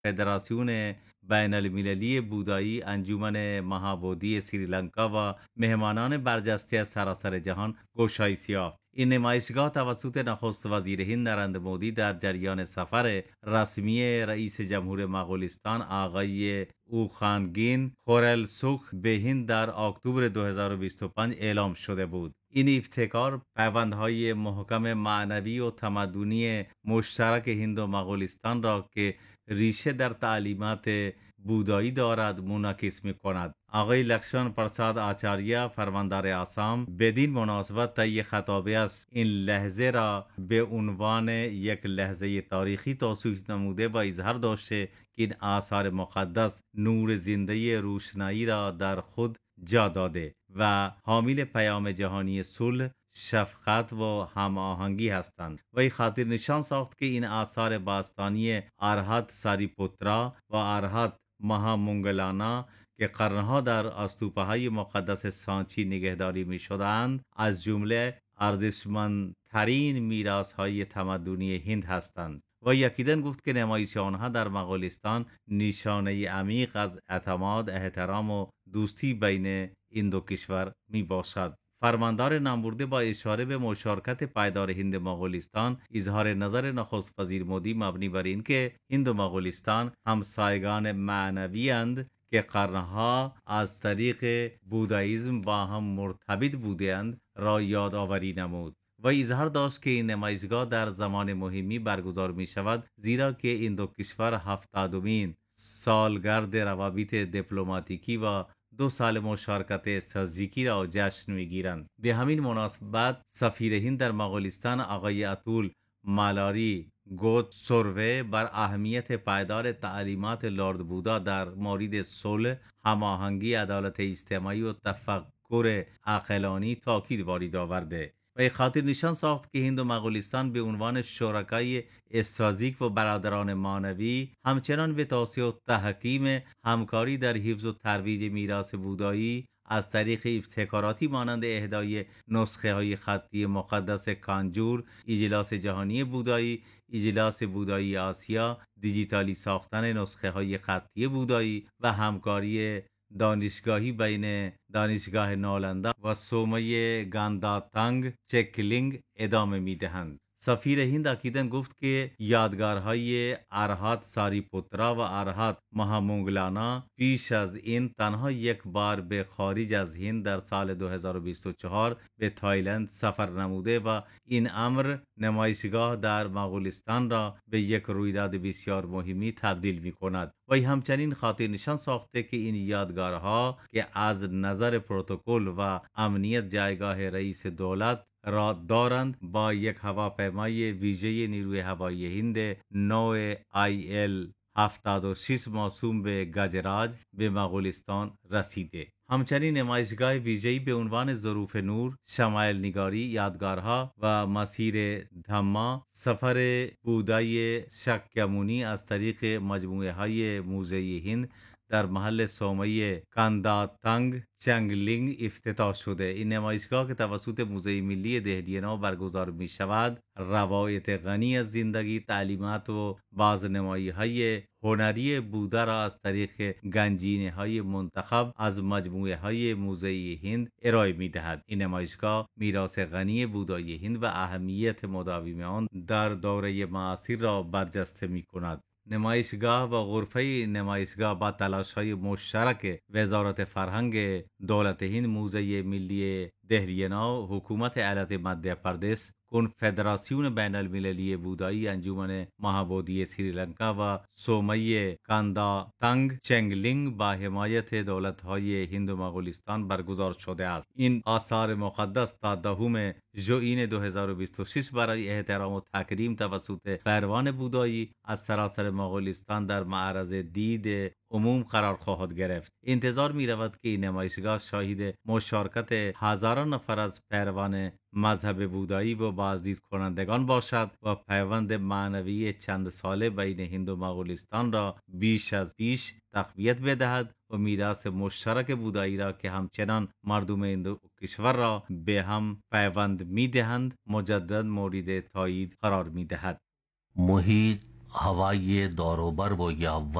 فدراسیون بین المللی بودایی، انجمن مهابودی سریلانکا و مهمانان برجسته از سراسر جهان گشایش یافت. این نمایشگاه توسط نخست وزیر هند نریندر مودی در جریان سفر رسمی رئیس جمهور مغولستان آقای اوخانگین خورلسوخ به هند در اکتبر 2025 اعلام شده بود. این ابتکار پیوندهای محکم معنوی و تمدنی مشترک هند و مغولستان را که ریشه در تعلیمات بودایی دارد منعکس می کند. آقای لکشمن پرساد آچاریا فرماندار آسام بدین مناسبت طی خطابه است این لحظه را به عنوان یک لحظه تاریخی توصیف نموده و اظهار داشته که این آثار مقدس نور زنده روشنایی را در خود جا داده و حامل پیام جهانی صلح، شفقت و هماهنگی هستند. وی خاطر نشان ساخت که این آثار باستانی ارهات ساریپوترا و ارهات مهامونگلانا که قرنها در استوپاهای مقدس سانچی نگهداری می شدند از جمله ارزشمندترین میراث‌های تمدنی هند هستند. و یکیدن گفت که نمایش آنها در مغولستان نشانه عمیق از اعتماد، احترام و دوستی بین این دو کشور می باشد. فرماندار نامبرده با اشاره به مشارکت پایدار هند مغولستان اظهار نظر نخست وزیر مودی مبنی بر اینکه هند و مغولستان همسایگان معنوی اند که قرنها از طریق بودایزم با هم مرتبط بودند را یادآوری نمود و اظهار داشت که این نمایشگاه در زمان مهمی برگزار می شود زیرا که این دو کشور 70مین سالگرد روابط دیپلماتیکی و 2 سال مشارکت استراتژیکی را جشن میگیرند. به همین مناسبت سفیر هند در مغولستان آقای اتول مالاری گوت سروه بر اهمیت پایدار تعلیمات لرد بودا در مورد صلح، هماهنگی، عدالت اجتماعی و تفکر عقلانی تاکید وارد آورده و خاطر نشان ساخت که هند و مغولستان به عنوان شرکای استراتژیک و برادران معنوی همچنان به توسعه و تحکیم همکاری در حفظ و ترویج میراث بودایی از طریق ابتکاراتی مانند اهدای نسخه های خطی مقدس کانجور، اجلاس جهانی بودایی، اجلاس بودایی آسیا، دیجیتالی ساختن نسخه های خطی بودایی و همکاری دانشگاهی بین دانشگاه نالندا و سومه گانداتانگ چکلینگ ادامه می دهند. سفیر هند اکیدن گفت که یادگارهای ارهات ساریپوترا و ارهات مهامونگلانا پیش از این تنها یک بار به خارج از هند در سال 2024 به تایلند سفر نموده و این امر نمایشگاه در مغولستان را به یک رویداد بسیار مهمی تبدیل می کند. و همچنین خاطر نشان ساخته که این یادگارها که از نظر پروتکل و امنیت جایگاه رئیس دولت را دارند با یک هواپیمای ویژه نیروی هوایی هند نوع IL 76 موسوم به گجراج به مغولستان رسیده. همچنین نمایشگاه ویژه‌ای به عنوان ظروف نور، شمایل نگاری، یادگارها و مسیر دھما سفر بودای شکیمونی از طریق مجموعه های موزهی هند در محل سومه کانداتانگ چنگلینگ افتتاح شده. این نمایشگاه که توسط موزه ملی دهلی نو برگزار می شود روایت غنی از زندگی، تعلیمات و بازنمایی های هنری بودا را از طریق گنجینه های منتخب از مجموعه های موزه هند ارائه می دهد. این نمایشگاه میراث غنی بودای هند و اهمیت مداوم آن در دوره معاصر را برجسته می کند. نمایشگاه و غرفه نمایشگاه با تلاش‌های مشترک وزارت فرهنگ دولت هند، موزه ملی دهلی نو، حکومت ایالت مدھیہ پردیش، کنفدراسیون بین المللی بودایی، انجمن مهابودی سریلانکا و سومه کانداتانگ چنگلینگ با حمایت دولت‌های هند و مغولستان برگزار شده است. این آثار مقدس تا 10 ژوئین 2026 برای احترام و تکریم توسط پیروان بودایی از سراسر مغولستان در معرض دید عموم قرار خواهد گرفت. انتظار می رود که این نمایشگاه شاهد مشارکت هزاران نفر از پیروان مذهب بودایی و بازدید کنندگان باشد و پیوند معنوی چند ساله بین هند و مغولستان را بیش از پیش تقویت بدهد و میراث مشترک بودایی را که همچنان مردم این دو کشور را به هم پیوند می دهند مجدد مورد تایید قرار می دهد. محیط هوای داروبر و یا